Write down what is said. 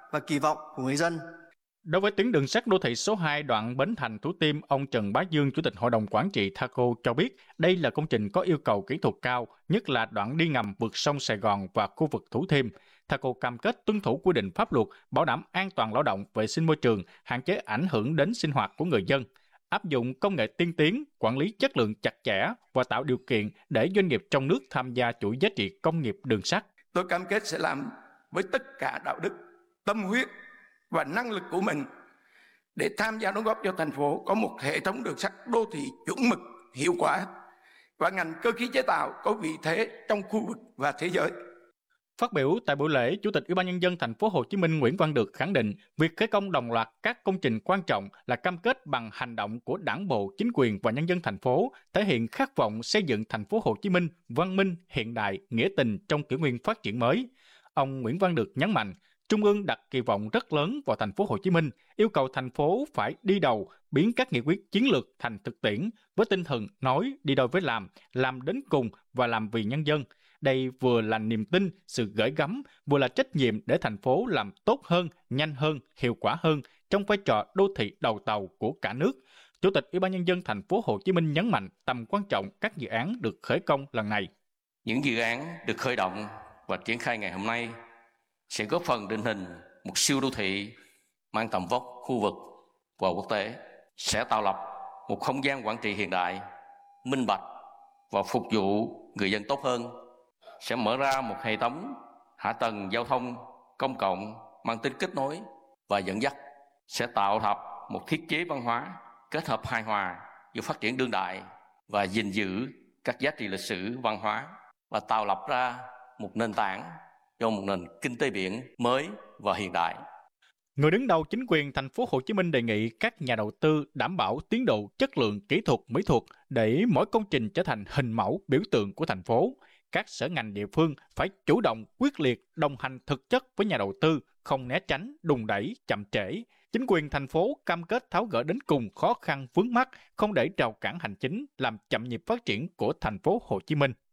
và kỳ vọng của người dân. Đối với tuyến đường sắt đô thị số 2 đoạn Bến Thành - Thủ Tiêm, ông Trần Bá Dương, Chủ tịch Hội đồng Quản trị Thaco cho biết đây là công trình có yêu cầu kỹ thuật cao, nhất là đoạn đi ngầm vượt sông Sài Gòn và khu vực Thủ Thiêm. Thaco cam kết tuân thủ quy định pháp luật, bảo đảm an toàn lao động, vệ sinh môi trường, hạn chế ảnh hưởng đến sinh hoạt của người dân, áp dụng công nghệ tiên tiến, quản lý chất lượng chặt chẽ và tạo điều kiện để doanh nghiệp trong nước tham gia chuỗi giá trị công nghiệp đường sắt. Tôi cam kết sẽ làm với tất cả đạo đức, tâm huyết và năng lực của mình để tham gia đóng góp cho thành phố có một hệ thống đường sắt đô thị chuẩn mực, hiệu quả và ngành cơ khí chế tạo có vị thế trong khu vực và thế giới. Phát biểu tại buổi lễ, Chủ tịch Ủy ban Nhân dân thành phố Hồ Chí Minh Nguyễn Văn Được khẳng định việc khởi công đồng loạt các công trình quan trọng là cam kết bằng hành động của Đảng bộ, chính quyền và nhân dân thành phố, thể hiện khát vọng xây dựng thành phố Hồ Chí Minh văn minh, hiện đại, nghĩa tình trong kỷ nguyên phát triển mới. Ông Nguyễn Văn Được nhấn mạnh, Trung ương đặt kỳ vọng rất lớn vào thành phố Hồ Chí Minh, yêu cầu thành phố phải đi đầu, biến các nghị quyết chiến lược thành thực tiễn với tinh thần nói đi đôi với làm đến cùng và làm vì nhân dân. Đây vừa là niềm tin, sự gửi gắm, vừa là trách nhiệm để thành phố làm tốt hơn, nhanh hơn, hiệu quả hơn trong vai trò đô thị đầu tàu của cả nước. Chủ tịch Ủy ban Nhân dân thành phố Hồ Chí Minh nhấn mạnh tầm quan trọng các dự án được khởi công lần này. Những dự án được khởi động và triển khai ngày hôm nay sẽ góp phần định hình một siêu đô thị mang tầm vóc khu vực và quốc tế, sẽ tạo lập một không gian quản trị hiện đại, minh bạch và phục vụ người dân tốt hơn, sẽ mở ra một hệ thống hạ tầng giao thông công cộng mang tính kết nối và dẫn dắt, sẽ tạo lập một thiết chế văn hóa kết hợp hài hòa giữa phát triển đương đại và gìn giữ các giá trị lịch sử văn hóa, và tạo lập ra một nền tảng cho một nền kinh tế biển mới và hiện đại. Người đứng đầu chính quyền thành phố Hồ Chí Minh đề nghị các nhà đầu tư đảm bảo tiến độ, chất lượng, kỹ thuật, mỹ thuật để mỗi công trình trở thành hình mẫu, biểu tượng của thành phố. Các sở ngành địa phương phải chủ động, quyết liệt, đồng hành thực chất với nhà đầu tư, không né tránh, đùn đẩy, chậm trễ. Chính quyền thành phố cam kết tháo gỡ đến cùng khó khăn vướng mắc, không để rào cản hành chính làm chậm nhịp phát triển của thành phố Hồ Chí Minh.